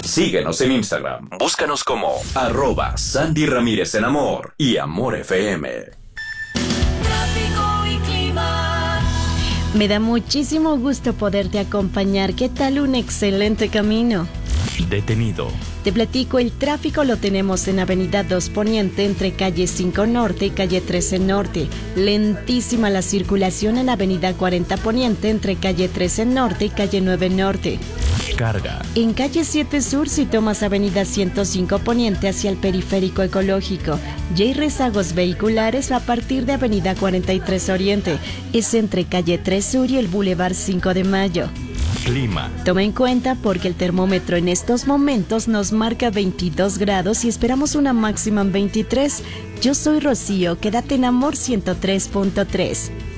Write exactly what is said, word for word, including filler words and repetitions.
Síguenos en Instagram. Búscanos como arroba Sandy Ramírez en Amor y Amor F M. Tráfico y clima. Me da muchísimo gusto poderte acompañar. ¿Qué tal un excelente camino? Detenido. Te platico, el tráfico lo tenemos en Avenida dos Poniente entre calle cinco Norte y calle trece Norte. Lentísima la circulación en Avenida cuarenta Poniente entre calle trece Norte y calle nueve Norte. Carga. En calle siete Sur, si tomas Avenida ciento cinco Poniente hacia el Periférico Ecológico, ya hay rezagos vehiculares a partir de Avenida cuarenta y tres Oriente. Es entre calle tres Sur y el Boulevard cinco de Mayo. Clima. Toma en cuenta porque el termómetro en estos momentos nos marca veintidós grados y esperamos una máxima en veintitrés. Yo soy Rocío, quédate en Amor ciento tres punto tres.